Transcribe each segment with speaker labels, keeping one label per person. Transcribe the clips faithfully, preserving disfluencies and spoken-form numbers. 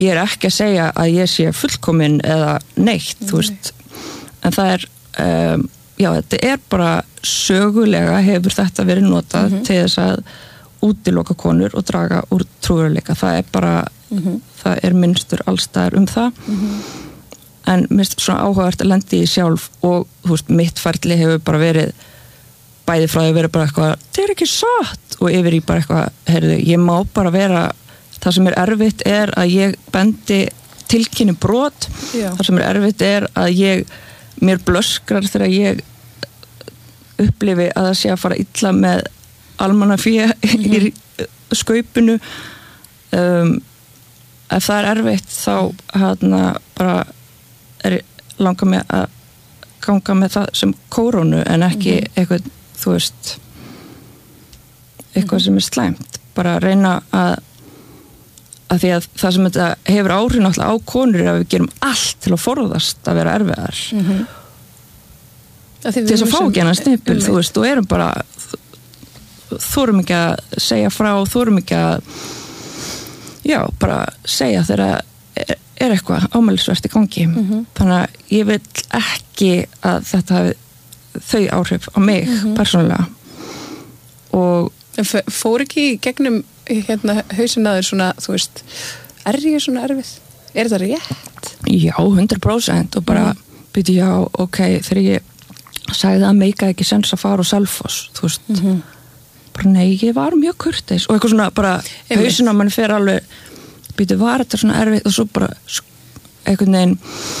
Speaker 1: ég er ekki að segja að ég sé fullkomin eða neitt, Nei. þú veist en það er um, já, þetta er bara sögulega hefur þetta verið notað mm-hmm. til þess að útiloka konur og draga úr trúveruleika, það er bara mm-hmm. það er minnstur allstaðar um það mm-hmm. en minnst svona áhugavert að lendi í sjálf og þú veist, mitt ferli hefur bara verið bæði frá því að vera bara eitthvað þetta er ekki satt og yfir í bara eitthvað heyrðu, ég má bara vera það sem er erfitt er að ég bendi tilkynni brot Já. það sem er erfitt er að ég mér blöskrar þegar ég upplifi að það sé að fara illa með almannafé mm-hmm. í skaupinu um, ef það er erfitt þá hérna bara er langar mig að ganga með það sem kórónu en ekki mm-hmm. eitthvað, þú veist eitthvað mm-hmm. sem er slæmt bara að reyna að að því að það sem þetta hefur áhrif náttúrulega á konur er að við gerum allt til að forðast að vera erfiðar mm-hmm. til þess að fá ekki hennar stimpil þú veist, og erum bara þorum ekki að segja frá þorum ekki að já, bara segja þegar er, er eitthvað ámælisvert í gangi mm-hmm. þannig að ég vil ekki að þetta hafi þau áhrif á mig mm-hmm. persónulega og
Speaker 2: fór ekki í gegnum hérna hausin að þér svona, þú veist er ég svona erfið? Er þetta rétt?
Speaker 1: Já, hundra prósent og bara mm. byrja, já, ok, þegar ég sagði að meika ekki sens að fara á Selfoss, þú veist mm-hmm. bara nei, ég var mjög kurteis og eitthvað svona bara hausin á mann fer alveg byrja, var þetta svona erfið og svo bara einhvern veginn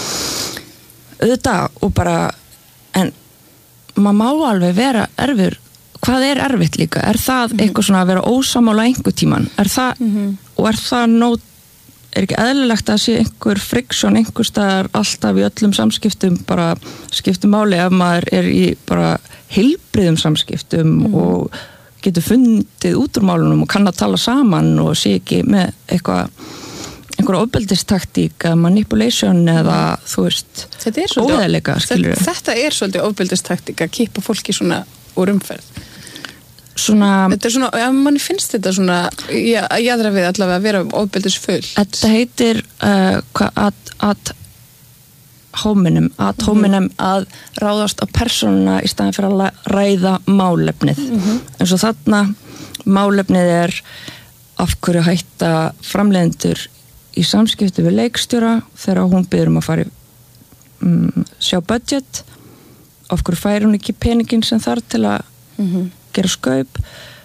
Speaker 1: auðvitað og bara en maður má alveg vera erfir hvað er erfitt líka? Er það mm-hmm. eitthvað svona að vera ósamála einhver tíman? Er það, mm-hmm. og er það nót, er ekki eðlilegt að sé einhver friksjón einhver staðar alltaf í öllum samskiptum bara skiptum máli ef maður er í bara heilbriðum samskiptum mm-hmm. og getur fundið út úr málunum og kann að tala saman og sé ekki með eitthvað einhverja ofbeldistaktík eða manipulation eða þú veist óeðlilega, skilur
Speaker 2: þetta, þetta er svolítið ofbeldistaktík að kippa fólki svona úr umferð
Speaker 1: svona
Speaker 2: þetta er svona, ef manni finnst þetta svona já, jáðra við allavega að vera ofbeldisfull
Speaker 1: þetta heitir uh, að að hominem að hominem mm-hmm. að ráðast á persónuna í staðin fyrir að ræða málefnið mm-hmm. eins og þarna málefnið er af hverju hætta framleiðendur í samskipti við leikstjóra þegar hún biður um að fara um, sjá budget af hverju fær hún ekki peningin sem þarf til að mm-hmm. gera skaup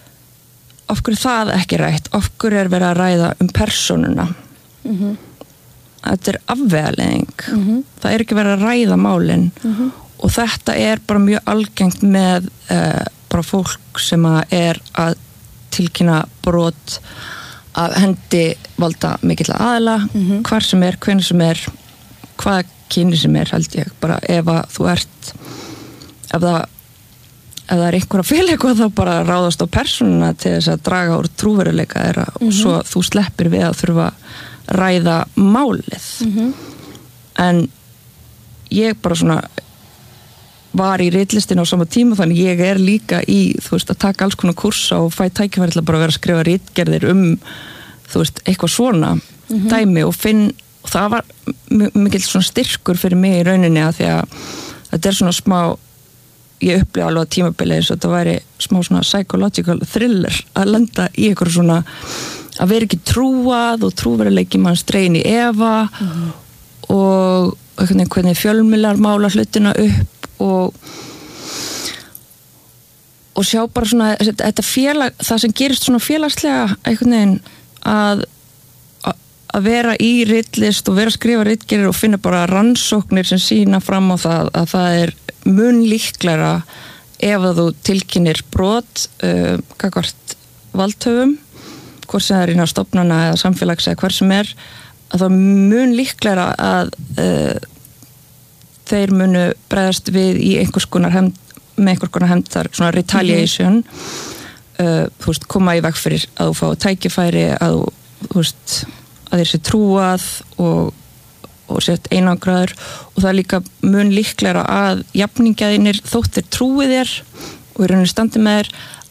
Speaker 1: af hverju það ekki rætt af hverju er verið að ræða um persónuna mm-hmm. þetta er afvegaleiðing mm-hmm. það er ekki verið að ræða málin mm-hmm. og þetta er bara mjög algengt með uh, bara fólk sem að er að tilkynna brot að hendi valda mikill aðila mm-hmm. hvar sem er, hvenær sem er hvaða kyni sem er held ég bara ef að þú ert ef það ef það er einhver að fela eitthvað þá bara ráðast á persónuna til þess að draga úr trúveruleika þeirra mm-hmm. og svo þú sleppir við að þurfa að ræða málið mm-hmm. en ég bara svona var í ritlistin á sama tíma þannig ég er líka í þú veist að taka alls konar kursa og fæ tækifæri til að bara vera að skrifa ritgerðir um þú veist eitthvað svona mm-hmm. dæmi og finn og það var mikill svona styrkur fyrir mig í rauninni að því að þetta er svona smá ég upplifa alveg tímabilið eins og þetta væri smá svona psychological thriller að lenda í eitthvað svona að vera ekki trúað og trúveruleiki manns dregin í efa mm-hmm. og hvernig, hvernig fjölmiðlar mála hlutina upp og og sjá bara svona þetta félag, það sem gerist svona félagslega einhvern veginn að að vera í ritlist og vera að skrifa ritgerðir og finna bara rannsóknir sem sína fram á það að það er mun líklegra ef að þú tilkynir brot uh, gagnvart valdhöfum hvort sem það er innan stofnana eða samfélags eða hver sem er að það mun líklegra að uh, þeir munu bregðast við í einhvers konar hefnd, með einhvers konar hefndar svona retaliation mm-hmm. uh, þú veist, koma í veg fyrir að þú fá tækifæri að þú veist að þeir sé trúað og, og sett einangraður og það er líka mun líklegra að jafningjaðinir þóttir trúið þér og í rauninni standi með þér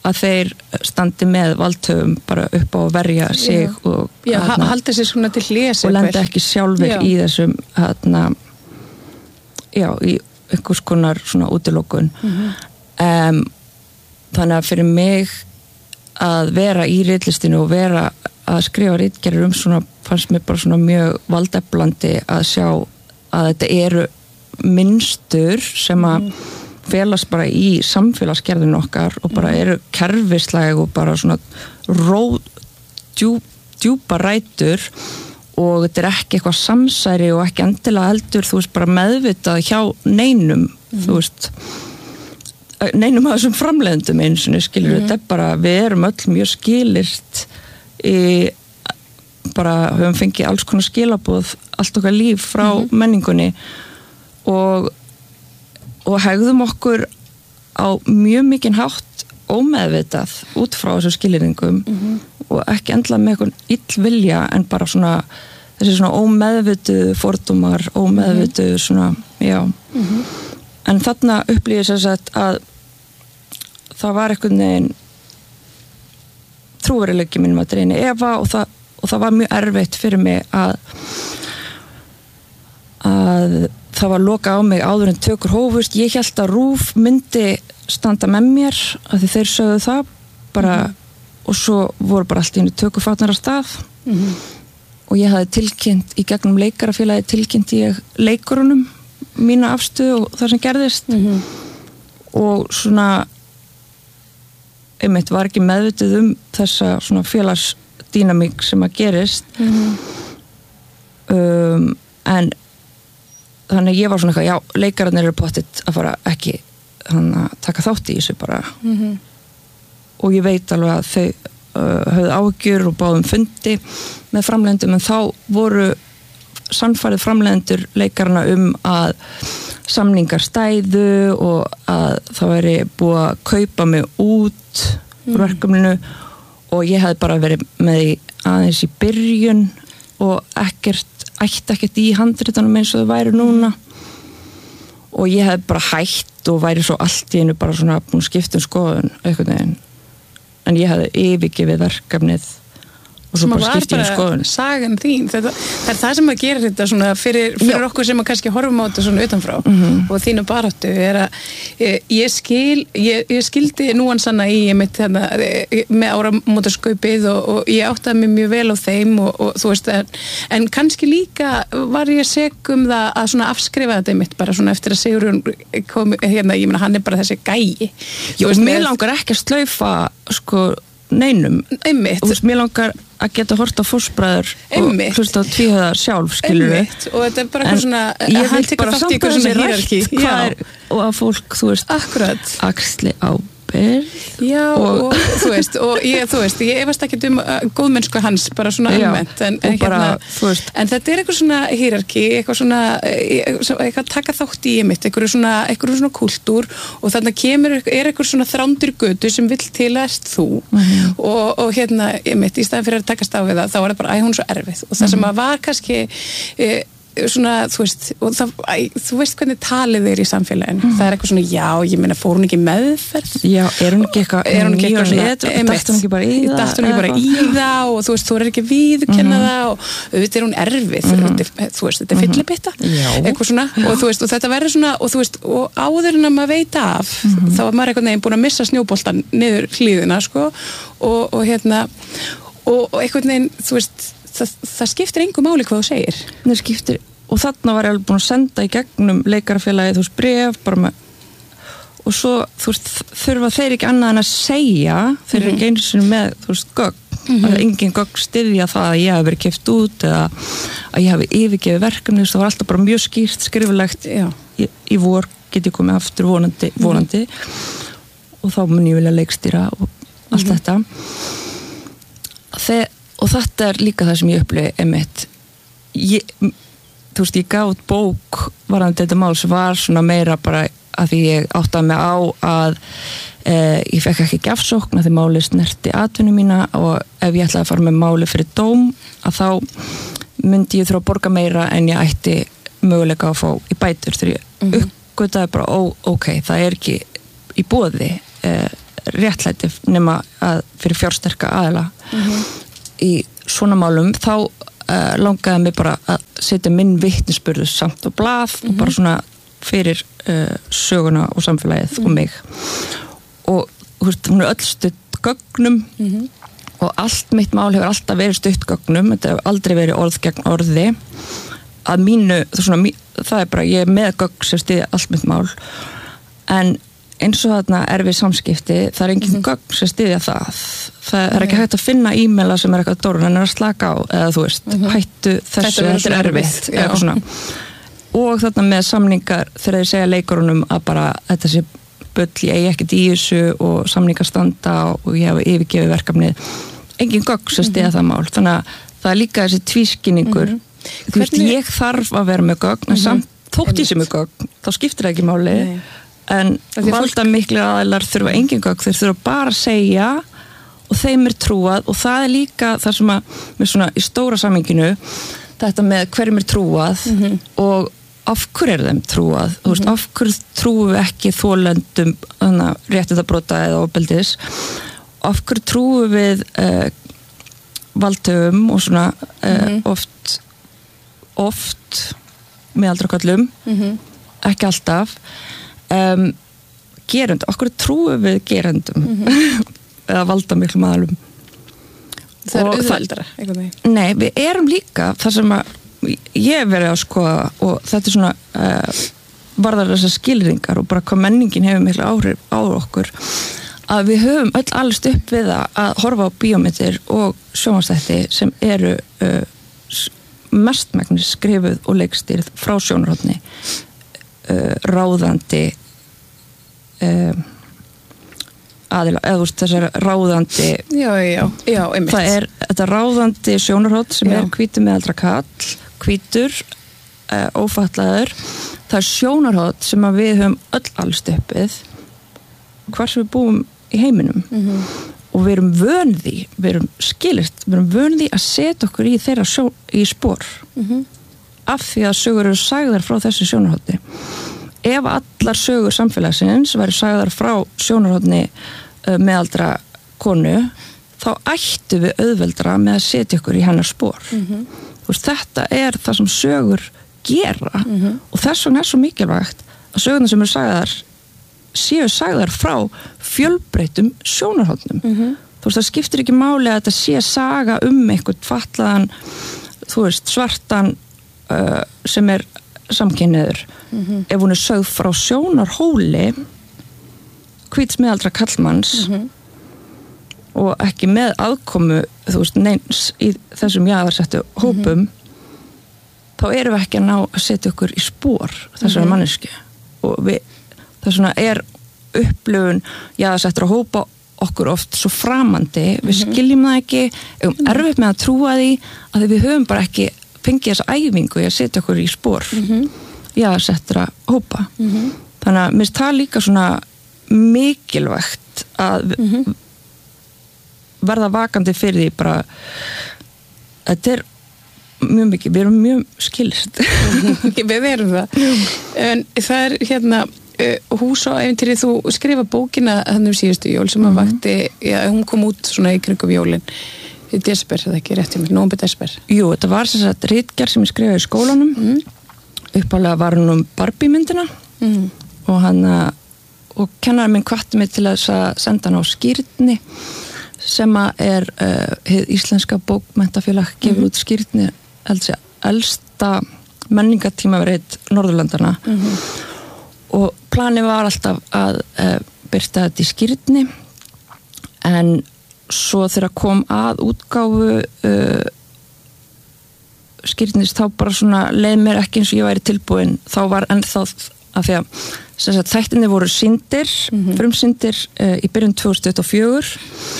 Speaker 1: að þeir standi með valdhöfum bara upp á að verja sig já. og
Speaker 2: já, hana, haldi sér svona til hlési
Speaker 1: og lenda ekki sjálfur já. í þessum hana, já, í einhvers konar svona útilokun mm-hmm. um, þannig að fyrir mig að vera í ritlistinu og vera að skrifa ritgerðir um svona fannst mér bara svona mjög valdeflandi að sjá að þetta eru mynstur sem að mm. felast bara í samfélagsgerðinu okkar og bara eru kerfislæg og bara svona ró, djúp, djúpa rætur og þetta er ekki eitthvað samsæri og ekki endilega heldur, þú veist, bara meðvitað hjá neinum, mm. þú veist neinum að þessum framleiðendum eins og skilur, mm. þetta er bara, við erum öll mjög skilyrt í bara, höfum fengið alls konar skilaboð allt okkar líf frá mm. menningunni og, og hegðum okkur á mjög mikinn hátt ómeðvitað út frá þessu skilyrðingum mm-hmm. og ekki endla með eitthvað illvilja en bara svona þessi svona ómeðvituð fordómar, ómeðvituð svona, já mm-hmm. en þarna upplýði sér sett að það var einhvern veginn trúveruleiki mínum að dreina efa og það, og það var mjög erfitt fyrir mig að að það var lokað á mig áður en tökur hófust. Ég hélt að RÚV myndi standa með mér af því þeir sögðu það bara mm-hmm. og svo voru bara allt í einu tökufatnar af stað mm-hmm. og ég hafði tilkynnt í gegnum leikarafélagi tilkynnt ég leikurunum mína afstöðu og það sem gerðist mm-hmm. og svona einmitt var ekki meðvituð um þessa svona félagsdýnamík sem að gerist mm-hmm. um, en þannig ég var svona eitthvað, já, leikararnir eru pottitt að fara ekki hann að taka þátt í þessu bara mm-hmm. og ég veit alveg að þau uh, höfðu áhyggjur og báðum fundi með framleiðendum en þá voru sannfærið framleiðendur leikarana um að samningar stæðu og að það væri búið að kaupa mig út mm. úr verkefninu og ég hef bara verið með því aðeins í byrjun og ekkert ætti ekkert í handritunum eins og þau væri núna og ég hef bara hætt og væri svo allt í einu bara svona búin skiptum skoðun einhvern veginn en ég hefði yfirgefið verkefnið og svo bara skiptum skoðun
Speaker 2: sagan þín, þetta, það er það sem að gera þetta svona fyrir, fyrir okkur sem að kannski horfum á þetta svona utanfrá mm-hmm. og þínu baráttu er að ég, ég skil ég, ég skildi núansanna í ég mitt hérna, með áramótaskaupið og, og ég áttaði mig mjög vel á þeim og, og þú veist en, en kannski líka var ég sek um það að svona afskrifa þetta mitt bara svona eftir að Sigurjón kom hérna, ég meina hann er bara þessi gæi
Speaker 1: Jó, veist, mér langar ekki að slaufa sko neinum
Speaker 2: einmitt.
Speaker 1: Og þú veist, mér langar að geta hort á fósbræður og hlusta á tvíhöða sjálf, skilur við
Speaker 2: og þetta er bara eitthvað svona
Speaker 1: ég vil bara samt að þessi rætt hvað er og að fólk, þú veist
Speaker 2: akkurat
Speaker 1: axli ábyrgð
Speaker 2: já og, og þú veist og ég, þú veist, ég efast ekki um uh, góðmennsku hans bara svona almennt en, en,
Speaker 1: bara,
Speaker 2: hérna, en þetta er eitthvað svona hierarki eitthvað svona eitthvað taka þátt í mitt, eitthvað svona, eitthvað svona kultúr og þannig kemur er eitthvað svona þrándur götu sem vill tilast þú mm-hmm. og, og hérna mitt, í staðan fyrir að takast á við það þá var það bara, æ, hún er svo erfið og það sem mm-hmm. var kannski e, svona, þú veist og það, æ, þú veist hvernig talið er í samfélaginu mm. það er eitthvað svona, já, ég meina fór hún ekki meðferð
Speaker 1: já, er hún ekki eitthvað
Speaker 2: er hún ekki eitthvað svona,
Speaker 1: dætt hún ekki bara í það
Speaker 2: dætt hún ekki bara í það og þú veist, þú er ekki viðkenna mm. það og auðvitað er hún erfið mm. þú veist, þetta er fyllibitta eitthvað svona, og þú veist, og þetta verður svona og þú veist, og áður en að maður veit af mm. þá var maður eitthvað neginn búin að missa snjóboltan niður hlíðina, sko og, og hérna, og, og eitthvað neginn, þú veist Það, það skiptir engu máli hvað þú segir
Speaker 1: það skiptir, og þarna var ég alveg búin að senda í gegnum leikarafélagið, þú veist, bréf bara með, og svo þú veist, þurfa þeir ekki annað en að segja þeir eru mm-hmm. ekki einu sinni með, þú veist, gögn mm-hmm. að engin gögn styðja það að ég hef verið keypt út eða að ég hef yfirgefið verkefni, það var alltaf bara mjög skýrt skrifulegt í, í vor get ég komið aftur vonandi, vonandi mm-hmm. og þá mun ég vilja leikstýra og allt mm-hmm. þetta þegar og þetta er líka það sem ég upplifi einmitt ég, þú veist, ég gaf út bók varðandi þetta mál sem var svona meira bara að því ég áttaði mig á að e, ég fekk ekki gjafsókn að því máli snerti atvinnu mína og ef ég ætlaði að fara með máli fyrir dóm að þá myndi ég þurfa að borga meira en ég ætti möguleika að fá í bætur þegar ég mm-hmm. uppgötaði bara, ó, ok, það er ekki í boði e, réttlæti nema að fyrir fjársterka aðila mm-hmm. í svona málum þá uh, langaði mig bara að setja minn vitnisburður samt á blað mm-hmm. og bara svona fyrir uh, söguna og samfélagið mm-hmm. og mig og þú veist, hún er öll stutt gögnum mm-hmm. og allt mitt mál hefur alltaf verið stutt gögnum, þetta hefur aldrei verið orð gegn orði að mínu, það er, svona, það er bara ég er með gögn sem stiði allt mitt mál en eins og þarna erfið samskipti, það er engin mm-hmm. gögn sem stiðja það. Það er ekki hægt að finna e-maila sem er eitthvað dórun en er að slaka á, eða þú veist, mm-hmm. hættu þessu, þetta er erfitt. Eitthvað svona. Og þarna með samningar, þegar þeir segja leikurunum að bara þetta sé bull, ég eigi ekkert í þessu og samningar standa og ég hefa yfirgefið verkefnið. Engin gögn sem stiðja mm-hmm. það mál. Þannig að það er líka þessi tvískinningur. Mm-hmm. Þú veist, ég þarf að vera með gögn, en samt þótt ég sem með gögn, þá skiptir það ekki máli. Nei. En valda miklu aðeinar þurfa engin gögn, þeir þurfa bara að segja og þeim er trúað og það er líka það sem að, með svona í stóra samhenginu, þetta með hverjum er trúað mm-hmm. og af hverju er þeim trúað, mm-hmm. þú veist, af hverju trúum við ekki þolendum réttindabrota eða ofbeldis, af hverju trúum við uh, valdhöfum og svona uh, mm-hmm. oft, oft meðaldrakallum, mm-hmm. ekki alltaf, Um, gerund, okkur trúum við gerundum mm-hmm. eða valda miklu maðalum
Speaker 2: það er auðveldara
Speaker 1: nei, við erum líka það sem að ég hef verið að skoða og þetta er svona uh, varðar þessar skilringar og bara hvað menningin hefur miklu áhrif á okkur að við höfum öll allist upp við það að horfa á bíómyndir og sjónvarpsþætti sem eru uh, mestmegnis skrifuð og leikstýrð frá sjónarhorni Uh, ráðandi uh, aðila, eða þú veist þessar ráðandi
Speaker 2: já, já, já, einmitt
Speaker 1: það er þetta ráðandi sjónarhótt sem já. Er hvítur meðaldra kall, hvítur uh, ófatlaður það er sjónarhótt sem að við höfum öll alls uppið hvar sem við búum í heiminum mm-hmm. og við erum vönði við erum skilist, við erum vönði að setja okkur í þeirra sjó, í spór mhm af því að sögur eru sagðar frá þessu sjónarhóttni. Ef allar sögur samfélagsins væri sagðar frá sjónarhóttni uh, meðaldra konu, þá ættu við auðveldra með að setja ykkur í hennar spór. Mm-hmm. Þú veist, þetta er það sem sögur gera mm-hmm. og þess vegna er svo mikilvægt að sögurnar sem eru sagðar séu sagðar frá fjölbreyttum sjónarhóttnum. Mm-hmm. Þú veist, það skiptir ekki máli að þetta sé saga um einhvern fatlaðan, þú veist, svartan Uh, sem er samkynniður mm-hmm. ef hún er sögð frá sjónarhóli hvíts meðaldra kallmanns mm-hmm. og ekki með aðkomu þú veist neins í þessum jaðarsettu hópum mm-hmm. þá erum við ekki að ná að setja okkur í spór þessari mm-hmm. manneski og við, það svona er upplifun jaðarsettur að hópa okkur oft svo framandi mm-hmm. við skiljum það ekki, um mm-hmm. erfitt með að trúa því að við höfum bara ekki fengi þessa æfingu í að setja okkur í spór mm-hmm. já, settra hópa mm-hmm. þannig að mér það líka svona mikilvægt að mm-hmm. verða vakandi fyrir því bara þetta er mjög mikið, við erum mjög skilist
Speaker 2: við erum það en það er hérna uh, hús og ævintýri, þú skrifa bókina þannig um síðustu jól sem að vakti já, hún kom út svona í kringum jólin í desper, það ekki rétt í mig, nómbi desper
Speaker 1: Jú, þetta var sem sagt ritgerð sem ég skrifaði í skólanum mm. uppalega var hún um Barbie myndina mm. og hann og kennarinn minn hvatti mig til að senda hann á Skírni sem að er uh, hið íslenska bókmenntafélag gefur mm. út Skírni elsta menningatímaverið Norðurlandana mm-hmm. og planið var alltaf að uh, birta þetta í Skírni en svo þegar kom að útgáfu uh, Skírnis þá bara svona leið mér ekki eins og ég væri tilbúin þá var ennþá af því að sem sagt, þættinni voru sýndir mm-hmm. frumsýndir uh, í byrjun tvö þúsund tuttugu og fjögur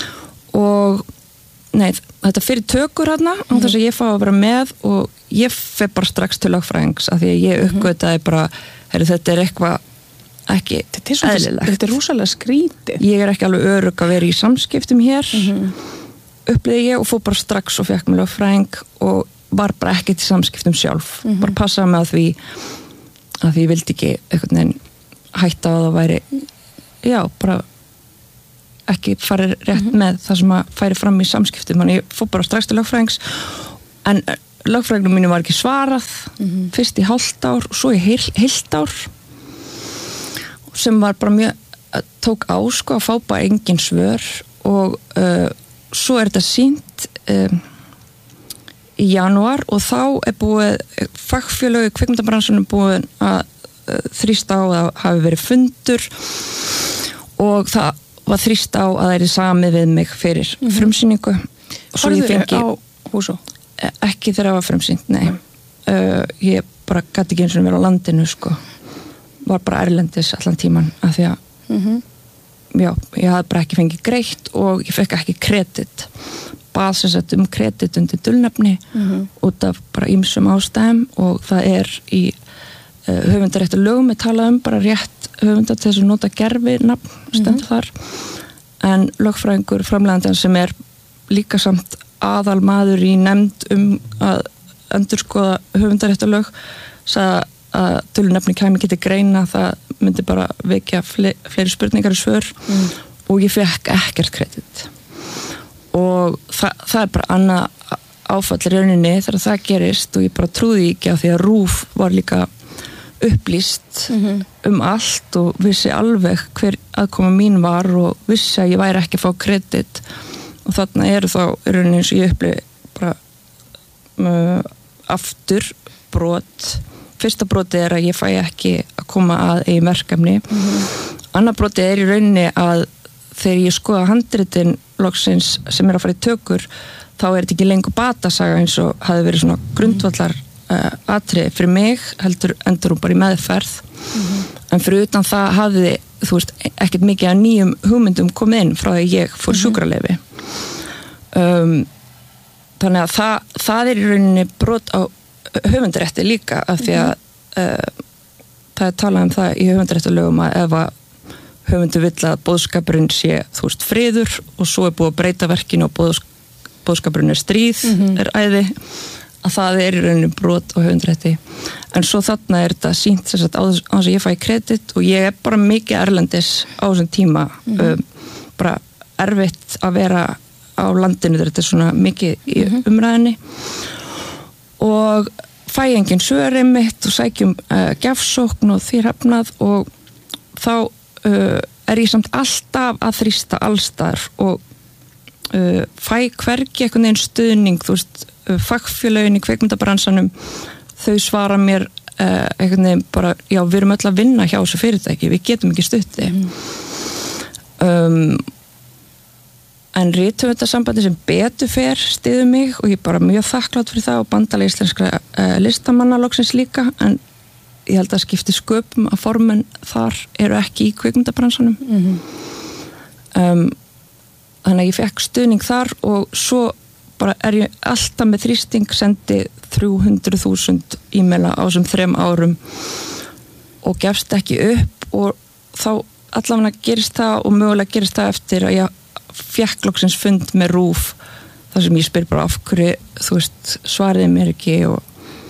Speaker 1: og nei, þetta fyrir tökur hérna mm-hmm. á þess að ég fá að vera með og ég fer bara strax til lögfræðings af því að ég uppgötaði bara heyrðu, þetta er eitthvað ekki eðlilegt.
Speaker 2: Þetta er rosalega skrítið.
Speaker 1: Ég er ekki alveg örugg að vera í samskiptum hér mm-hmm. upplýði ég og fór bara strax og fekk mig lögfræðing og var bara ekki til samskiptum sjálf mm-hmm. bara passaði mig að því að því ég vildi ekki einhvern veginn hætta að það væri já, bara ekki farið rétt mm-hmm. með það sem að færi fram í samskiptum, þannig ég fór bara strax til lögfræðings en lögfræðingum mínu var ekki svarað mm-hmm. fyrst í hálft ár og svo í heil, heilt ár sem var bara mjög tók á sko að fá bara engin svör og uh, svo er þetta sýnt um, í janúar og þá er búið fagfélög í kvikmyndabransunum búið að uh, þrýsta á að það hafi verið fundur og það var þrýsta á að það er samið við mig fyrir mm-hmm. frumsýningu og svo ég fengi
Speaker 2: á húsó?
Speaker 1: Ekki þegar það var frumsýnt, nei mm. uh, ég bara gæti ekki eins og vera á landinu sko, var bara erlendis allan tíman af því að mm-hmm. já, ég hafði bara ekki fengið greitt og ég fekk ekki kredit bað sem sagt um kredit undir dulnefni mm-hmm. út af bara ýmsum ástæðum og það er í uh, höfundaréttar lögum er talað um bara rétt höfundar til þess að nota gerfi nafn stendur mm-hmm. þar en lögfræðingur framleiðandinn sem er líka samt aðal maður í nefnd um að endurskoða höfundaréttar lög sagði að dulnefni kæmi ekki til greina það myndi bara vekja fle- fleiri spurningar og svör mm. og ég fekk ekkert kredit og það, það er bara annað áfall í rauninni þegar það gerist og ég bara trúði ekki að því að RÚV var líka upplýst mm-hmm. um allt og vissi alveg hver aðkoma mín var og vissi að ég væri ekki að fá kredit og þarna eru þá í rauninni eins og ég upplifi bara uh, aftur brot fyrsta broti er að ég fæ ekki að koma að eigin verkefni mm-hmm. annar broti er í rauninni að þegar ég skoða handritin loksins sem er að fara í tökur þá er þetta ekki lengur batasaga eins og hafi verið svona grundvallar uh, atriði fyrir mig heldur endur hún bara í meðferð mm-hmm. en fyrir utan það hafði þú veist ekkert mikið að nýjum hugmyndum komið inn frá því ég fór mm-hmm. sjúkraleyfi um, þannig að það, það er í rauninni brot á höfundarétti líka af því að mm-hmm. uh, það er talað um það í höfundaréttarlögum að ef að höfundur vill að boðskapurinn sé þú veist friður og svo er búið að breyta verkinu og boðs, boðskapurinn er stríð mm-hmm. er æði að það er í rauninni brot á höfundarétti en svo þarna er þetta sýnt þess að á þess að ég fæ kredit og ég er bara mikið erlendis á þessum tíma mm-hmm. um, bara erfitt að vera á landinu þegar þetta er svona mikið í mm-hmm. umræðinni og fæ engin svör einmitt og sækjum uh, gjafsókn og því hrefnað og þá uh, er ég samt alltaf að þrýsta allstar og uh, fæ hvergi einhvern veginn stuðning þú veist, uh, fagfélögin í kvikmyndabransanum þau svara mér uh, einhvern veginn bara, já við erum öll að vinna hjá þessu fyrirtæki, við getum ekki stutti mm. um en rithöfundasambandi sem betur fer styður mig og ég er bara mjög þakklátt fyrir það og bandalag íslenskra uh, listamanna loksins líka en ég held að skipti sköpum að formenn þar eru ekki í kvikmyndabransanum mm-hmm. um, þannig að ég fekk stuðning þar og svo bara er ég alltaf með þrýsting sendi þrjú hundruð þúsund e-maila á þessum þrem árum og gefst ekki upp og þá allavega gerist það og mögulega gerist það eftir að ég fekk loksins fund með RÚV þar sem ég spyr bara af hverju þú veist svariði mér ekki og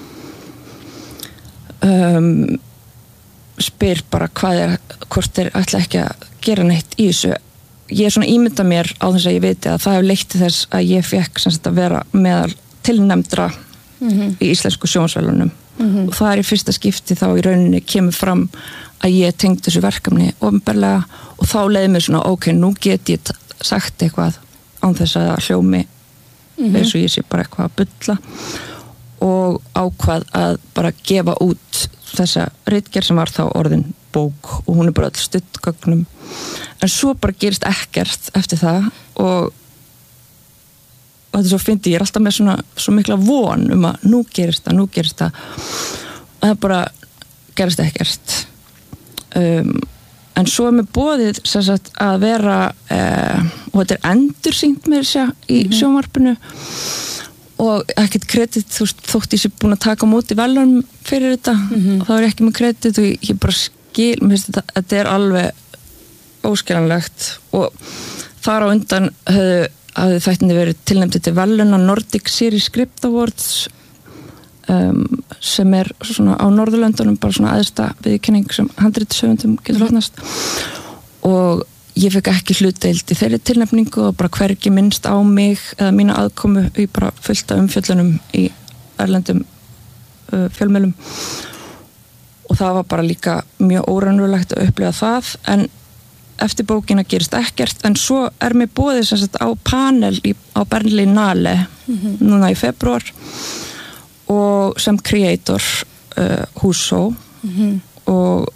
Speaker 1: um, spyr bara hvað er hvort er ætla ekki að gera neitt í þessu ég er svona ímynda mér á þess að ég veit að það hefur leitt til þess að ég fekk sem sagt að vera meðal tilnefndra mm-hmm. í íslensku sjónvarpsverðlaunum mm-hmm. og það er í fyrsta skipti þá í rauninni kemur fram að ég tengd þessu verkefni opinberlega og þá leiði mér svona ok, nú get ég t- sagt eitthvað án þess að hljómi mm-hmm. eins og ég sé bara eitthvað að bulla og ákvað að bara gefa út þessa ritgerð sem var þá orðin bók og hún er bara öll stuttgögnum en svo bara gerist ekkert eftir það og, og þetta svo fyndi ég er alltaf með svona svo mikla von um að nú gerist það, nú gerist það og það bara gerist ekkert um en svo er mér boðið sem sagt, að vera eh, og þetta er endursýnt með þess að í mm-hmm. sjónvarpinu og ekkert kredit þú veist, þótt ég sé búin að taka á móti velunum fyrir þetta mm-hmm. og þá er ég ekki með kredit og ég, ég bara skil mér finnst þetta, þetta er alveg óskiljanlegt og þar á undan höfðu, hafði þættinni verið tilnefndi til veluna Nordic Series Script Awards Um, sem er svona á Norðurlöndunum bara svona aðsta viðurkenning sem handritshöfundum getur hlotnast og ég fekk ekki hlutdeild í þeirri tilnefningu og bara hvergi minnst á mig eða mína aðkomu í bara fullta umfjöllunum í erlendum uh, fjölmiðlum og það var bara líka mjög óraunverulegt að upplifa það en eftir bókina gerist ekkert en svo er mér boðið sem sagt á panel í, á Berlinale mm-hmm. núna í febrúar og sem creator uh, Húsó mm-hmm. og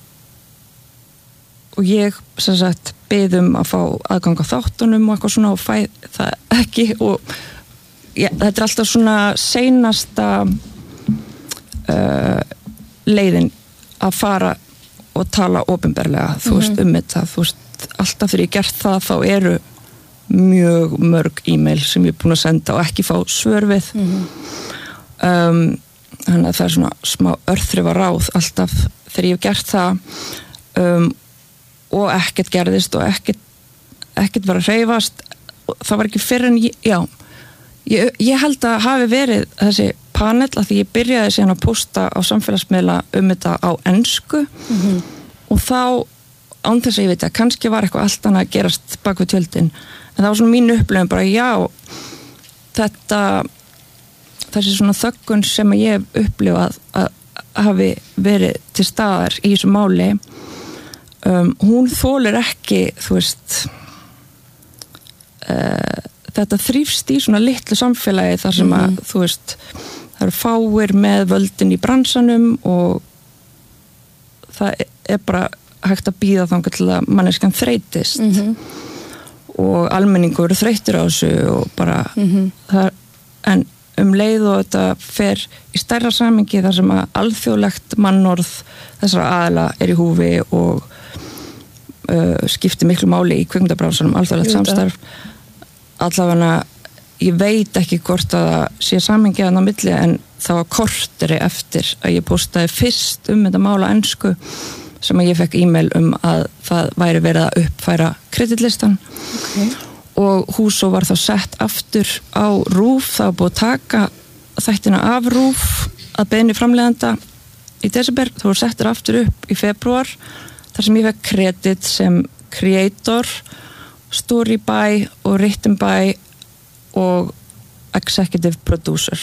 Speaker 1: og ég sem sagt beðum að fá aðgang á þáttunum og eitthvað svona og fæ það ekki og ja, þetta er alltaf svona seinasta uh, leiðin að fara og tala opinberlega þú veist mm-hmm. um þetta þú veist alltaf þegar ég gert það þá eru mjög mörg e-mail sem ég er búin að senda og ekki fá svör við mm-hmm. um, þannig að það er svona smá örþrifa ráð alltaf þegar ég hef gert það um, og ekkert gerðist og ekkert, ekkert var að hreyfast það var ekki fyrr en ég, já ég, ég held að hafi verið þessi panel að því ég byrjaði síðan að posta á samfélagsmiðla um þetta á ensku mm-hmm. og þá án þess að ég veit að kannski var eitthvað allt annað að gerast bak við tjöldin en það var svona mín upplifun bara já þetta þessi svona þöggun sem ég hef upplifað að, að hafi verið til staðar í þessu máli Um, hún þolir ekki þú veist uh, þetta þrífst í svona litlu samfélagi þar sem að mm-hmm. þú veist það eru fáir með völdin í bransanum og það er bara hægt að bíða þangað til að manneskjan þreytist mm-hmm. og almenningur eru þreyttir á þessu og bara mm-hmm. það, en um leið og þetta fer í stærra samhengi þar sem að alþjóðlegt mannorð þessara aðila er í húfi og Uh, skipti miklu máli í kvikmyndabransanum alþjóðlegt samstarf allavega ég veit ekki hvort að það sé samhengi að ná milli en það var korteri eftir að ég postaði fyrst um þetta mála ensku sem að ég fekk e-mail um að það væri verið að uppfæra kreditlistan okay. og Húsó var þá sett aftur á RÚV það var búið að taka þættina af RÚV að beiðni framleiðanda í desember, það voru settir aftur upp í febrúar þar sem ég fekk kredit sem creator, story by og written by og executive producer.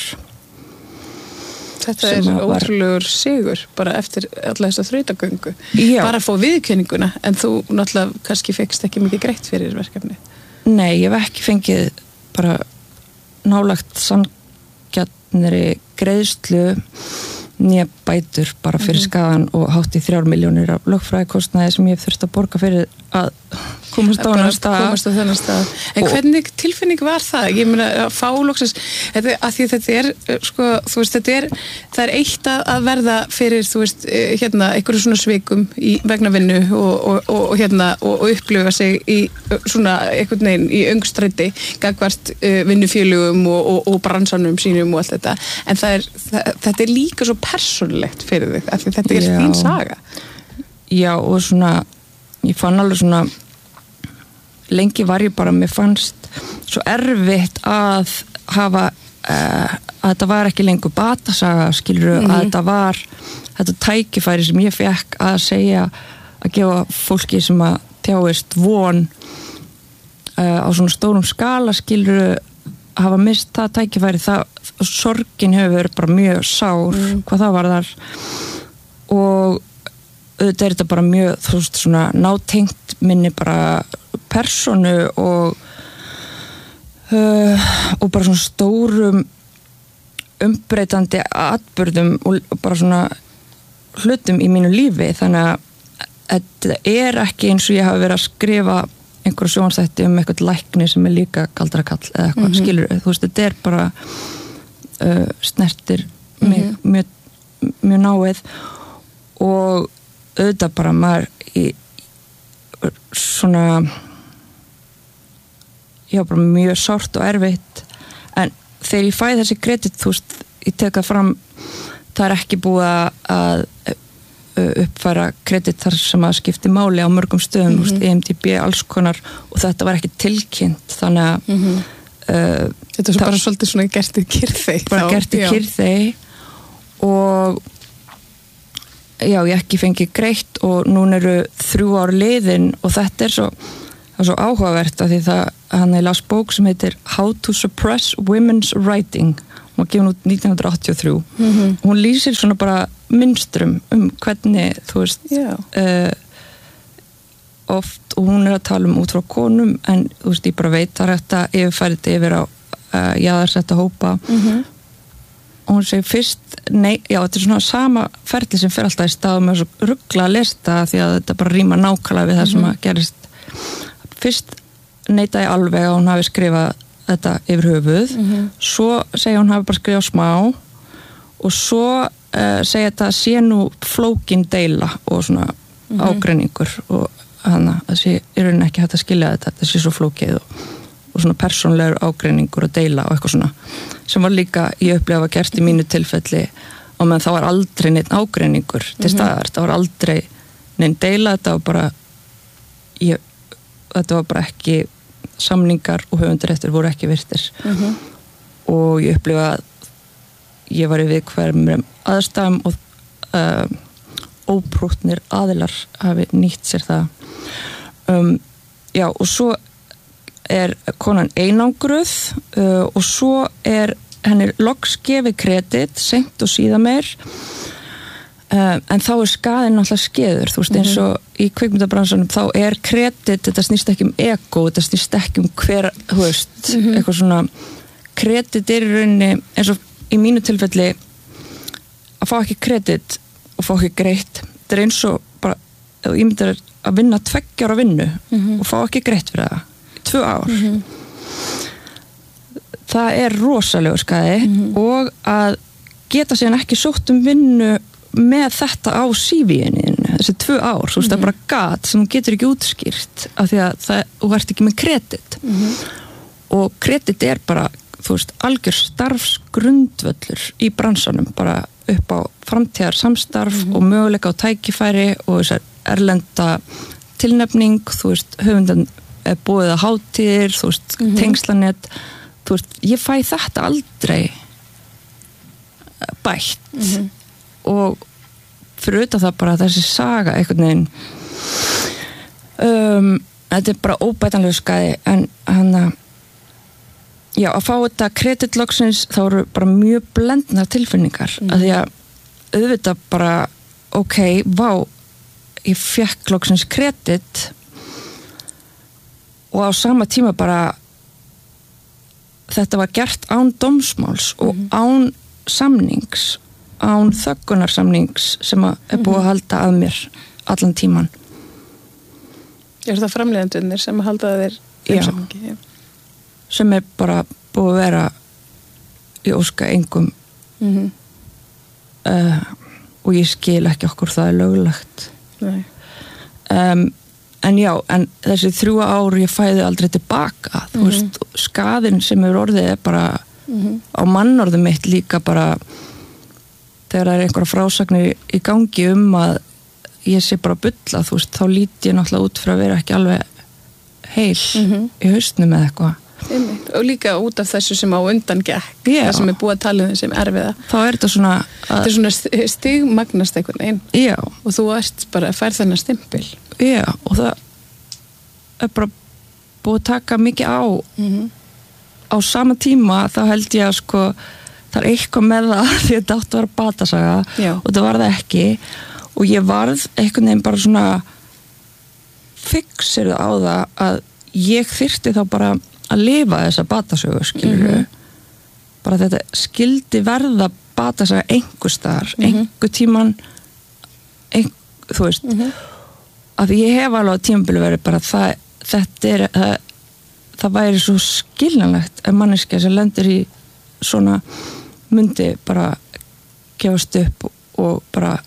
Speaker 2: Þetta er ótrúlegur sigur bara eftir alla þessa þrautagöngu. Bara að fá viðurkenninguna en þú náttúrulega kannski fekst ekki mikið greitt fyrir verkefni.
Speaker 1: Nei, ég hef ekki fengið bara nálagt sanngjarnri greiðslu nýja bætur bara fyrir mm-hmm. skaðan og hátt í þrjár milljónir af lögfræðikostnaði sem ég hef þurft að borga fyrir að komast á þennan stað.
Speaker 2: Komast á þennan stað. En og hvernig tilfinning var það? Ég meina að fá loksins, þetta, að því þetta er, sko, þú veist, þetta er, það er eitt að verða fyrir, þú veist, hérna, einhverju svona svikum í vegna vinnu og, og, og, og hérna, og, og upplifa sig í svona, einhvern veginn, í öngstræti, gagvart uh, vinnufélugum og, og, og bransanum sínum og allt þetta. En það er, það, þetta er líka svo persónulegt fyrir þig, af því þetta er Já. Þín saga.
Speaker 1: Já, og svona, ég fann alveg svona, lengi var ég bara, mér fannst svo erfitt að hafa, uh, að þetta var ekki lengur batasaga, skilur mm-hmm. að þetta var, þetta tækifæri sem ég fekk að segja, að gefa fólki sem að tjáist von uh, á svona stórum skala, skilur að hafa mist það tækifæri, það, sorgin hefur verið bara mjög sár, mm. hvað það var þar og auðvitað er þetta bara mjög, þú veist, svona nátengt minni bara persónu og uh, og bara svona stórum umbreytandi atburðum og, og bara svona hlutum í mínu lífi, þannig að þetta er ekki eins og ég hafi verið að skrifa einhverju sjónvarpsþætti um eitthvað lækni sem er líka galdrakall eða eitthvað, mm-hmm. skilur, þú veist, þetta er bara uh, snertir mig mm-hmm. mjög, mjög náið og auðvitað bara maður í svona já, bara mjög sárt og erfitt en þegar ég fæ þessi kredit, þú veist, ég tek það fram það er ekki búið að uppfæra kredit þar sem að skipti máli á mörgum stöðum, mm-hmm. veist, E M D B, alls konar og þetta var ekki tilkynnt þannig að mm-hmm. uh,
Speaker 2: þetta er bara svolítið svona gert í kyrþey
Speaker 1: bara gert í kyrþey og já, ég ekki fengi greitt og núna eru þrjú ár liðin og þetta er svo, það er svo áhugavert að því það, hann er las bók sem heitir How to Suppress Women's Writing, hún var gefin út nítján hundruð áttatíu og þrjú mm-hmm. hún lýsir svona bara mynstrum um hvernig, þú veist
Speaker 2: yeah.
Speaker 1: uh, oft, og hún er að tala um út frá konum en þú veist, ég bara veit það er þetta yfirfærið yfir á uh, jaðarsetta hópa
Speaker 2: mm-hmm.
Speaker 1: og hún segir fyrst, nei, já, þetta er svona sama ferli sem fer alltaf í stað með svo ruggla að lista því að þetta bara rýma nákvæmlega við það mm-hmm. sem að gerist fyrst neita ég alveg að hún hafi skrifað þetta yfir höfuð
Speaker 2: mm-hmm.
Speaker 1: svo segja hún hafi bara skrifað smá og svo uh, segja þetta sé nú flókin deila og svona mm-hmm. ágreiningur og hana, þessi er raunin ekki hægt að skilja þetta þetta sé svo flókið og, og svona persónlegur ágreiningur og deila og eitthvað svona sem var líka, ég upplifa að gert í mínu tilfelli og meðan það var aldrei neitt ágreiningur til
Speaker 2: mm-hmm.
Speaker 1: staðar, það var aldrei neitt deila, þetta var bara ég, þetta var bara ekki samningar og höfundaréttur voru ekki virtir
Speaker 2: mm-hmm.
Speaker 1: og ég upplifa að ég var í viðkvæmum aðstæðum og uh, óprúttnir aðilar hafi nýtt sér það um, já og svo er konan einangruð uh, og svo er henni loks gefið kredit seint og síðan meir uh, en þá er skaðinn náttúrulega skeður þú veist mm-hmm. eins og í kvikmyndabransanum þá er kredit, þetta snýst ekki um ego þetta snýst ekki um hver þú veist, mm-hmm. eitthvað svona kredit er í rauninni, eins og í mínu tilfelli að fá ekki kredit og fá ekki greitt þetta er eins og bara, ef þú ímyndar að vinna tveggja ára vinnu mm-hmm. og fá ekki greitt fyrir það tvö ár mm-hmm. það er rosalegur skaði mm-hmm. og að geta síðan ekki sótt um vinnu með þetta á C V-inu þessi tvö ár, þú veist mm-hmm. það er bara gat sem þú getur ekki útskýrt af því að það, þú ert ekki með kredit
Speaker 2: mm-hmm. og
Speaker 1: kredit er bara þú veist, algjör starfsgrundvöllur í bransanum, bara upp á framtíðar samstarf mm-hmm. og möguleika á tækifæri og þessar erlenda tilnefning, þú veist, höfundan er búið að hátíðir, þú veist, mm-hmm. tengslanett, þú veist, ég fæ þetta aldrei bætt
Speaker 2: mm-hmm.
Speaker 1: og fyrir auðvitað það bara þessi saga einhvern veginn um, þetta er bara óbætanlegu skaði en hann að já, að fá þetta kreditloksins þá eru bara mjög blendnar tilfinningar mm. að því að auðvitað bara ok, vá ég fekk loksins kredit og á sama tíma bara þetta var gert án dómsmáls og mm. án samnings án þöggunarsamnings sem að er búið að halda að mér allan tíman
Speaker 2: Er það framleiðendurnir sem að halda þér þeim samningi? Já
Speaker 1: sem er bara búið að vera í óska engum
Speaker 2: mm-hmm.
Speaker 1: uh, og ég skil ekki okkur það er löglegt
Speaker 2: Nei.
Speaker 1: Um, en já, en þessi þrjú ár ég fæði aldrei tilbaka mm-hmm. þú veist, skaðinn sem er orðið er bara mm-hmm. á mannorðum mitt líka bara þegar það er einhverja frásagnir í gangi um að ég sé bara bulla, þú veist, þá líti ég náttúrulega út fyrir að vera ekki alveg heil mm-hmm. í haustnum eða eitthvað
Speaker 2: Einmitt. Og líka út af þessu sem á undan gekk
Speaker 1: já.
Speaker 2: Það sem er búið að tala um þessum erfiða
Speaker 1: þá er þetta svona að...
Speaker 2: þetta er svona stigmagnast einhvern veginn
Speaker 1: já.
Speaker 2: og þú ert bara að færa þennan stimpil
Speaker 1: já, og það er bara búið að taka mikið á
Speaker 2: mm-hmm.
Speaker 1: á sama tíma þá held ég að sko það er eitthvað með það því að þetta átt að vera batasaga
Speaker 2: já.
Speaker 1: og það var það ekki og ég varð einhvern veginn bara svona fixirðu á það að ég þyrfti þá bara að lifa þessa batasögu, skilur mm-hmm. bara þetta skildi verða batasaga einhver staðar mm-hmm. einhver tíman ein, þú veist
Speaker 2: mm-hmm.
Speaker 1: að ég hef alveg á tímabili verið bara það, þetta er það, það væri svo skiljanlegt að manneskja sem lendir í svona myndi bara gefast upp og bara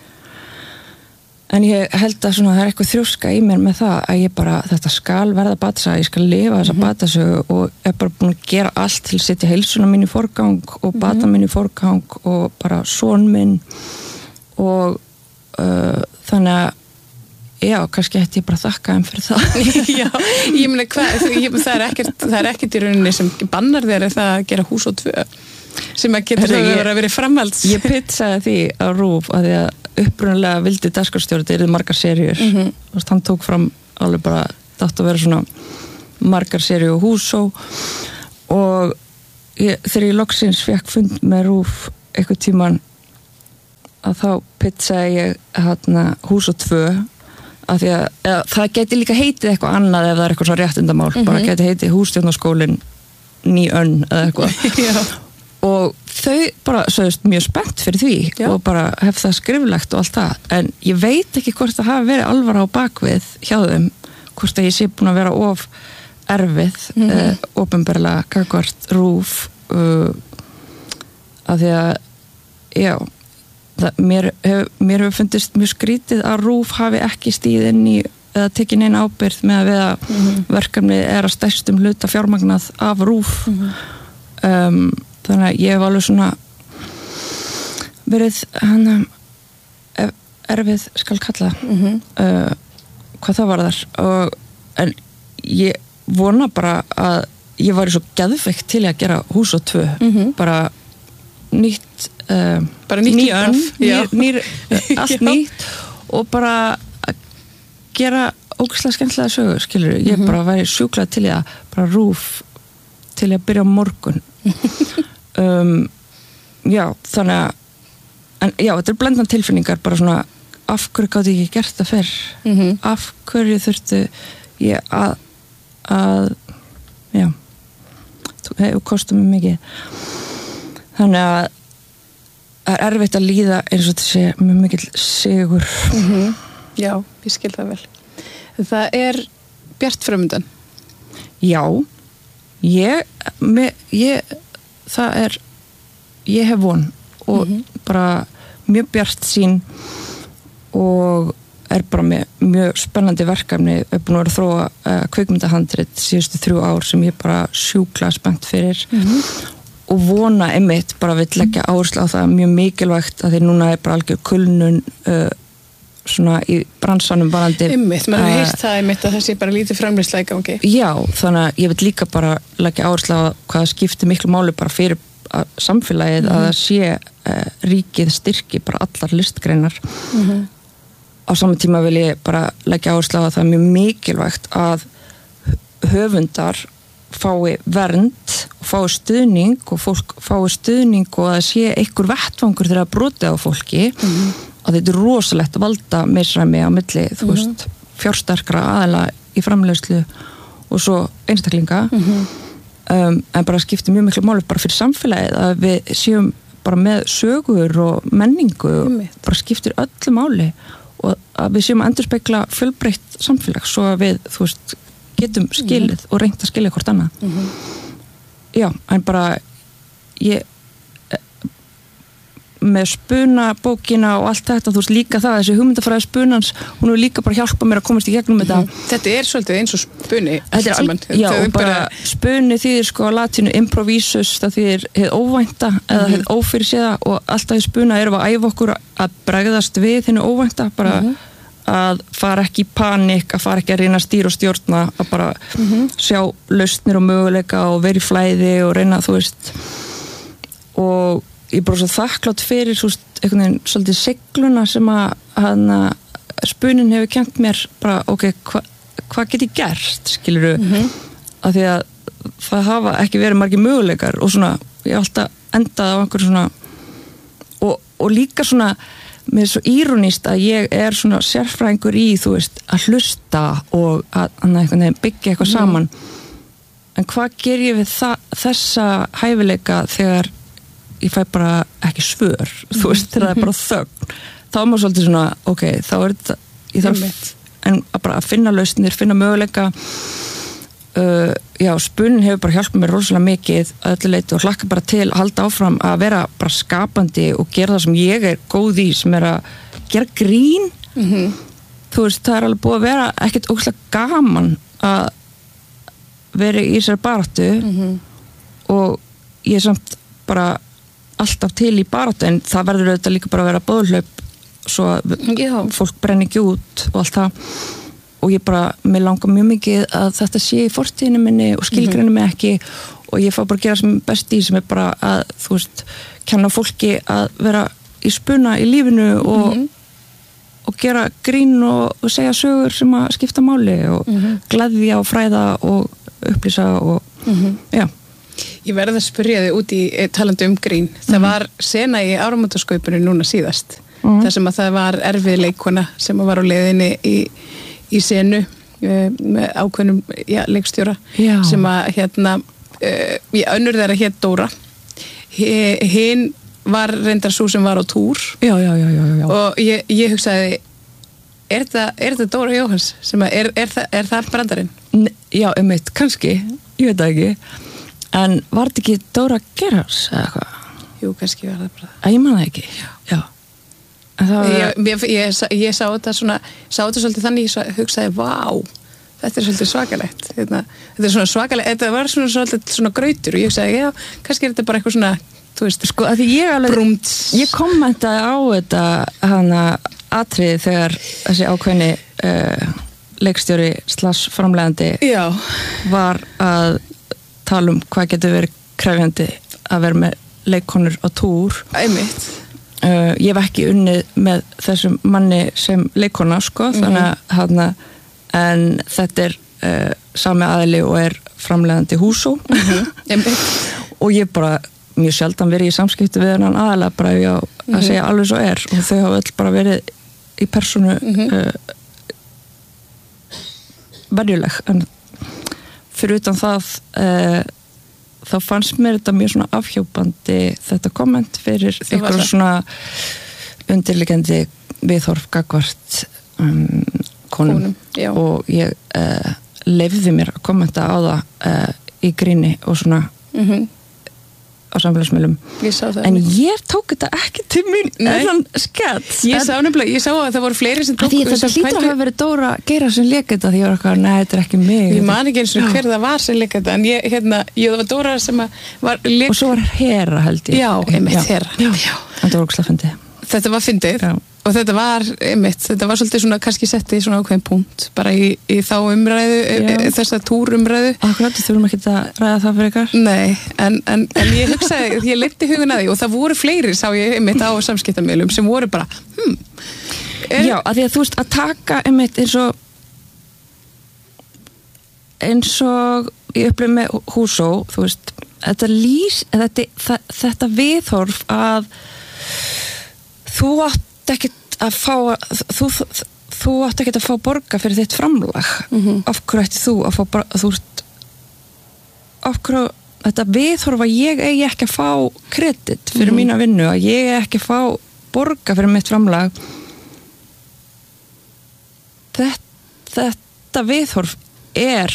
Speaker 1: en ég held að svona, það er eitthvað þrjóska í mér með það að ég bara, þetta skal verða batasaga, ég skal lifa þessa mm-hmm. batasögu og er bara búin að gera allt til að setja heilsuna mín í forgang og bata mm-hmm. mín í forgang og bara son minn og uh, þannig að já, kannski ætti ég bara þakka þeim fyrir það
Speaker 2: Já, ég meina hvað það er ekkert, það er ekkert í rauninni sem bannar þér það að gera hús og tvö sem að getur það að vera að vera framhalds.
Speaker 1: Ég pitsaði því á RÚV að því að upprunalega vildi dagskrárstjóri þetta yrði margar seríur. Mm -hmm. Hann tók fram alveg bara, þetta átti að vera svona margar seríu og húsó og ég, þegar ég loksins fekk fund með RÚV eitthvað tíman að þá pitsaði ég hérna hús og tvö að því að eða, það geti líka heitið eitthvað annað ef það er eitthvað svona réttindamál, mm -hmm. bara geti heitið hússtjórnarskólinn ný önn eða eitthvað og þau bara sögust mjög spennt fyrir því Já. Og bara hef það skriflegt og allt það, en ég veit ekki hvort það hafi verið alvara á bakvið hjá þeim, hvort að ég sé búin að vera of erfið mm -hmm. eh, opinberlega gagnvart RÚV uh, að því að já Það, mér, hef, mér hefur fundist mjög skrítið að RÚV hafi ekki stíð inn í eða tekið neina ábyrgð með að við að mm -hmm. verkefni er að stærstum hluta fjármagnað af RÚV mm -hmm. um, þannig að ég hef alveg svona verið hann erfið skal kalla mm -hmm. uh, hvað það var þar og, en ég vona bara að ég var svo geðveikt til að gera hús og tvö mm -hmm. bara nýtt uh,
Speaker 2: bara nýtt í önn
Speaker 1: nýr, nýr, allt nýtt og bara að gera ógeðslega skemmtilega sögur, skilur ég mm -hmm. bara væri sjúklað til að bara RÚV til að byrja á morgun um, já, þannig að en já, þetta er blendna tilfinningar bara svona, af hverju gátt ég ekki gert það fyrr mm -hmm. af hverju þurftu ég að að já, það hefur kostið mér mikið þannig að það er erfitt að líða eins og þessi með mikill sigur
Speaker 2: mm -hmm. Já, ég skil það vel það er bjart framundan
Speaker 1: Já ég, með, ég það er ég hef von og mm -hmm. bara mjög bjart sín og er bara með mjög spennandi verkefni er búin að vera að þróa uh, kvikmyndahandrit síðustu þrjú ár sem ég bara sjúkla spennt fyrir mm -hmm. og vona einmitt bara við leggja áherslu á það mjög mikilvægt að því núna er bara algjör kulnun uh, svona í bransanum varandi
Speaker 2: einmitt, maður hefur heyrt það einmitt að það sé bara lítið framleiðsla í gangi
Speaker 1: Já, þannig að ég vil líka bara leggja áherslu á hvað skiptir miklu máli bara fyrir samfélagið mm -hmm. að það sé uh, ríkið styrki bara allar listgreinar mm -hmm. á saman tíma vil ég bara leggja áherslu á að það er mjög mikilvægt að höfundar fái vernd og fái stuðning og fólk fái stuðning og að sé einhver vettvangur þegar að brotið á fólki mm -hmm. og þetta er rosalegt valda misræmi á milli, þú mm -hmm. veist fjársterkra aðila í framleiðslu og svo einstaklinga mm -hmm. um, en bara skiptir mjög miklu máli bara fyrir samfélagið að við séum bara með sögur og menningu mm -hmm. bara skiptir öllu máli og að við séum að endurspegla fjölbreytt samfélag svo að við, þú veist getum skilið mm -hmm. og reynt að skilja hvort annað mm -hmm. já, en bara ég með spunabókina og allt þetta, þú veist líka það þessi hugmyndafræði spunans, hún er líka bara hjálpa mér að komast í gegnum mm -hmm. þetta
Speaker 2: þetta er svolítið eins og spuni
Speaker 1: þetta er alveg, já, og bara, bara spuni þýðir sko á latínu improvisus, það þýðir heið óvænta mm -hmm. eða heið ófyrirséða og alltaf í spuna erum við að æfa okkur að bregðast við hennu óvænta, bara mm -hmm. að fara ekki í panik, að fara ekki að reyna að stýra og stjórna, að bara mm -hmm. sjá lausnir og möguleika og vera í flæði og reyna, þú veist og ég er bara svo þakklátt fyrir, þú veist, einhvern veginn svolítið segluna sem að hana, spunin hefur kennt mér bara, ok, hvað hva get ég gert, skilurðu mm -hmm. af því að það hafa ekki verið margir möguleikar og svona, ég hef alltaf endað á einhverju svona og, og líka svona mér er svo írónist að ég er svona sérfræðingur í, þú veist, að hlusta og að, að byggja eitthvað mm. saman en hvað ger ég við það, þessa hæfileika þegar ég fæ bara ekki svör mm. þú veist, þegar það er bara þögn þá er maður svolítið svona, ok, þá er þetta ég þarf, en að bara að finna lausnir, finna möguleika uh, já, spunnin hefur bara hjálpað mér rosalega mikið að öllu leyti og hlakka bara til að halda áfram að vera bara skapandi og gera það sem ég er góð í, sem er að gera grín mm -hmm. þú veist, það er alveg búið að vera ekkert ógeðslega gaman að vera í sér baráttu mm -hmm. og ég er samt bara alltaf til í baráttu en það verður auðvitað líka bara að vera bóðhlaup svo að Já. fólk brenni ekki út og allt það og ég bara, mér langar mjög mikið að þetta sé í fortíðinu minni og skilgreinu mig ekki og ég fá bara að gera sem best í sem er bara að, þú veist, kenna fólki að vera í spuna í lífinu og, mm-hmm. og gera grín og, og segja sögur sem að skipta máli og mm-hmm. gleðja og fræða og upplýsa og mm-hmm. já.
Speaker 2: Ég verði að spyrja þig út í talandi um grín. Það mm-hmm. var sena í áramótaskaupinu núna síðast. Mm-hmm. Þar sem að það var erfið leikona sem var á leiðinni í, í senu uh, með ákveðnum já, leikstjóra
Speaker 1: já.
Speaker 2: Sem að hérna uh, ég önnur þeirra hét Dóra. Hinn var reyndar svo sem var á túr.
Speaker 1: Já, já, já, já, já.
Speaker 2: Og ég, ég hugsaði er þetta, er þetta Dóra Jóhanns? Sem að er, er, það, er það brandarinn?
Speaker 1: N- já, um eitt, kannski. Ég veit það ekki. En var þetta ekki Dóra Gerhards eða eitthvað?
Speaker 2: Jú, kannski var það bara.
Speaker 1: Að ég man það ekki. Já. já. En það var...
Speaker 2: Ég, ég, ég, ég sá þetta svona, sá þetta svolítið þannig, ég hugsaði, vá, þetta er svolítið svakalegt. Þetta, þetta er svona svakalegt, þetta var svona svolítið svona grautur og ég hugsaði, já, kannski er þetta bara eitthvað svona, þú veist,
Speaker 1: sko, að því ég alveg,
Speaker 2: brúmt.
Speaker 1: Ég kommentaði á þetta hana atriði þegar þessi ákveðni uh, leikstjóri slash framleiðandi
Speaker 2: já.
Speaker 1: Var að tala um hvað getur verið krefjandi að vera með leikkonur á túr.
Speaker 2: Einmitt.
Speaker 1: Uh, ég hef ekki unnið með þessum manni sem leikona, sko, mm-hmm. þannig að hana, en þetta er uh, sami aðili og er framleiðandi Húsó.
Speaker 2: Mm-hmm. Einmitt.
Speaker 1: Og ég bara mjög sjaldan verið í samskipti við hennan aðalega bara ég á að mm-hmm. segja alveg svo er og þau hafa öll bara verið í persónu mm-hmm. uh, verjuleg en fyrir utan það uh, þá fannst mér þetta mjög svona afhjópandi þetta komment fyrir einhverjum svona undirliggjandi viðhorf gagvart um, konum, konum og ég uh, leyfði mér að kommenta á það uh, í gríni og svona
Speaker 2: mm-hmm.
Speaker 1: á samfélagsmiðlum en ég tók þetta ekki til mín en skett
Speaker 2: ég sá nefnilega, ég sá að það voru fleiri sem tók
Speaker 1: því þetta hlýtur að hafa verið Dóra Geira sem lék þetta því ég var eitthvað, nei þetta er ekki mig
Speaker 2: ég man ekki eins og hver það var sem lék þetta en ég, hérna, ég það var Dóra sem var lék...
Speaker 1: og svo var Hera held ég
Speaker 2: já, einmitt Hera
Speaker 1: já. Já. Þetta var ógeðslega fyndið
Speaker 2: þetta var fyndið og þetta var, einmitt, þetta var svolítið svona kannski settið svona ákveðin punkt bara í, í þá umræðu, e, þessa túrumræðu
Speaker 1: akkurat, þú þurfum ekki að ræða það fyrir ykkar
Speaker 2: nei, en, en, en ég hugsaði ég leiddi hugun að því og það voru fleiri sá ég einmitt á samskiptamiðlum sem voru bara hm,
Speaker 1: er... já, að því að þú veist að taka einmitt eins og eins og ég upplifði með Húsó þú veist, þetta lýs þetta, það, þetta viðhorf að þú átt ekkert að fá þú, þú, þú átt ekkert að fá borga fyrir þitt framlag mm-hmm. af hverju ætti þú að fá borga þú ert af hverju þetta viðhorf að ég eigi ekki að fá kredit fyrir mm-hmm. mína vinnu að ég eigi ekki að fá borga fyrir mitt framlag þetta, þetta viðhorf er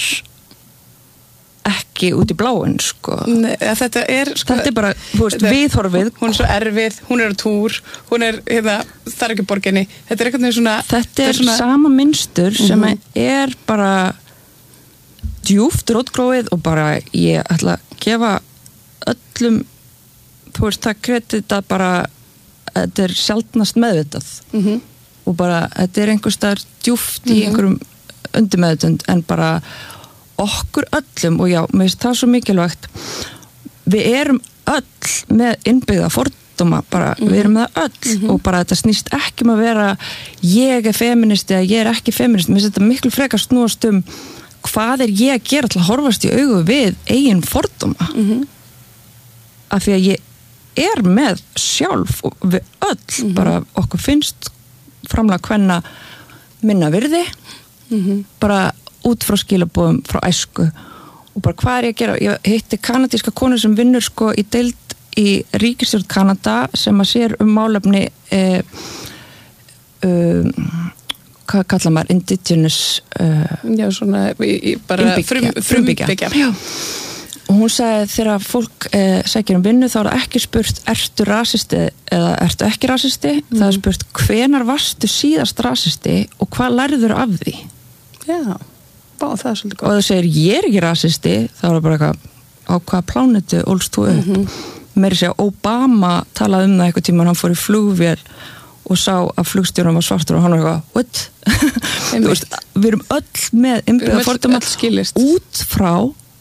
Speaker 1: ekki út í bláin sko.
Speaker 2: Nei, þetta er sko,
Speaker 1: þetta er bara, þú veist, viðhorfið
Speaker 2: hún er svo erfið, hún er á túr hún er, hérna, það er ekki borginni þetta er eitthvað svona
Speaker 1: þetta er,
Speaker 2: er svona...
Speaker 1: sama mynstur sem mm-hmm. er bara djúpt rótgróið og bara ég ætla að gefa öllum þú veist, það kredita bara þetta er sjaldnast meðvitað
Speaker 2: mm-hmm.
Speaker 1: og bara, þetta er einhvers staðar djúpt mm-hmm. í einhverjum undirmeðvitund en bara okkur öllum og já, mér finnst það svo mikilvægt við erum öll með innbyggða fordóma bara, mm-hmm. við erum með það öll mm-hmm. og bara þetta snýst ekki um að vera ég er feministi eða ég er ekki feministi mér finnst þetta miklu frekar snúast um hvað er ég að gera til að horfast í augu við eigin fordóma mm-hmm. af því að ég er með sjálf og við öll mm-hmm. bara okkur finnst framlag kvenna minna virði mm-hmm. bara út frá skilabóðum frá æsku og bara hvað er ég að gera ég hitti kanadíska konu sem vinnur sko í deild í ríkisstjórn Kanada sem að sér um málefni eh, um, hvað kallar maður indigenous uh,
Speaker 2: já svona í, í bara frum, frumbyggja
Speaker 1: frum, og hún sagði þegar fólk eh, sækir um vinnu þá er það ekki spurt ertu rasisti eða ertu ekki rasisti mm. það er spurt hvenar varstu síðast rasisti og hvað lærður af því
Speaker 2: já Bá, það er svolítið góð.
Speaker 1: Og það segir ég er ekki rasisti þá er það bara eitthvað á hvaða plánetu ólst þú upp mm-hmm. meiri segja Obama talaði um það eitthvað tíma hann fór í flugvél og sá að flugstjóran var svartur og hann var eitthvað what? Þú veist, við erum öll með innbyggða fordóma út frá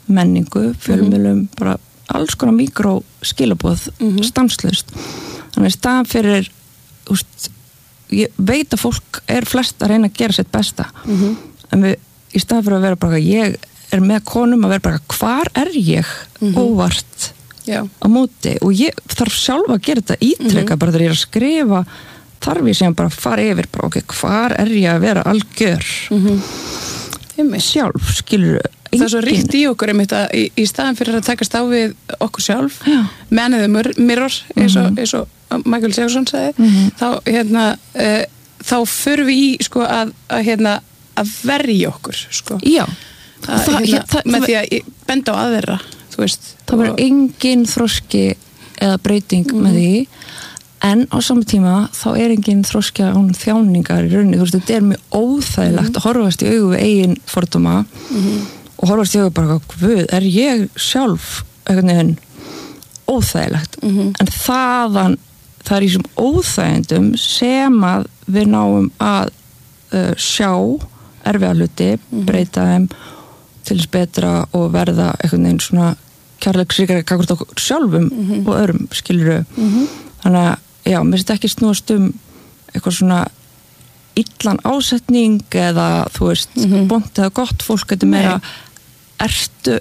Speaker 1: menningu, fjölmiðlum, bara alls konar mikró skilaboð
Speaker 2: Mhm.
Speaker 1: stanslaust. Þannig að staðan fyrir, úst, ég veit að fólk er flest að reyna að gera sitt besta.
Speaker 2: Mhm.
Speaker 1: En við, í staðan fyrir að vera bara, ég er með konum að vera bara, hvar er ég
Speaker 2: Mhm.
Speaker 1: óvart
Speaker 2: Já.
Speaker 1: á móti? Og ég þarf sjálf að gera þetta ítreka, bara þegar ég er að skrifa, þarf ég sem bara að fara yfir, bara, ok, hvar er ég að vera algjör?
Speaker 2: Mhm. Einmitt.
Speaker 1: Sjálf, skilur
Speaker 2: Það er svo ríkt í okkur einmitt að í, í staðan fyrir að takast á við okkur sjálf,
Speaker 1: Já.
Speaker 2: man in the mirror, eins og, eins og Michael Jackson sagði,
Speaker 1: Mhm.
Speaker 2: þá, hérna, uh, þá förum við í sko, að, að, hérna, að verja okkur. Sko.
Speaker 1: Já.
Speaker 2: Að,
Speaker 1: Það-
Speaker 2: hérna,
Speaker 1: það-
Speaker 2: með
Speaker 1: það-
Speaker 2: því að benda á aðeirra, þú veist.
Speaker 1: Það verður engin þroski eða breyting með því, en á saman tíma þá er engin þroski án þjáningar í rauninni. Þú veist, þetta er mjög óþægilegt að horfast í augu við eigin fordóma og horfast í augu bara, hvað, er ég sjálf einhvern veginn óþægilegt?
Speaker 2: Mhm.
Speaker 1: En þaðan, það er í þessum óþægindum sem að við náum að uh, sjá erfiða hluti, breyta þeim til þess betra og verða einhvern veginn svona kærleiksríkari gagnvart okkur sjálfum og öðrum, skilurðu. Þannig að, já, mér finnst ekki snúast um eitthvað svona illan ásetning eða, þú veist, mm bont eða gott fólk, þetta er meira, ertu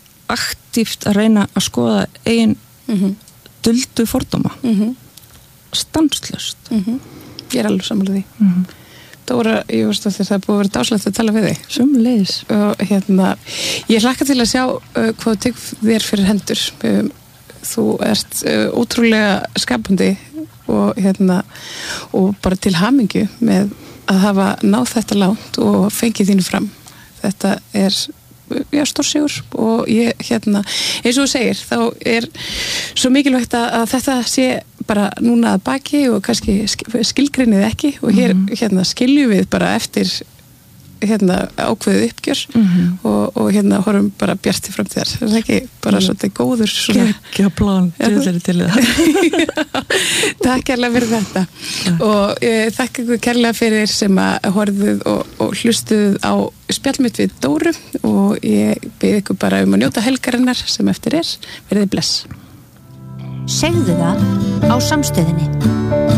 Speaker 1: aktíft að reyna að skoða eigin
Speaker 2: Mhm.
Speaker 1: duldu fordóma,
Speaker 2: Mhm.
Speaker 1: stanslaust.
Speaker 2: Mhm. Ég er alveg sammála því.
Speaker 1: Mhm.
Speaker 2: Dóra, ég veist að það er búið að vera dáslegt að tala við þig.
Speaker 1: Sömuleiðis.
Speaker 2: Og hérna, ég hlakka til að sjá uh, hvað þú tekur þér fyrir hendur. Um, þú ert uh, ótrúlega skapandi og hérna, og bara til hamingju með að hafa náð þetta langt og fengið þínu fram. Þetta er já, stórsigur og ég, hérna, eins og þú segir, þá er svo mikilvægt að, að þetta sé bara núna að baki og kannski skilgreinið ekki og hér, hérna, skiljum við bara eftir hérna ákveðið uppgjör
Speaker 1: Mhm.
Speaker 2: og, og hérna horfum bara bjart til framtíðar. Það er ekki bara svolítið góður svona.
Speaker 1: Gekkja plan, djöðlega til það.
Speaker 2: Takk kærlega fyrir þetta og e, þakka ykkur kærlega fyrir sem að horfðuð og, og hlustuð á spjallmitt við Dóru og ég bið ykkur bara um að njóta helgarinnar sem eftir er. Verðið bless.
Speaker 3: Segðu það á Samstöðinni.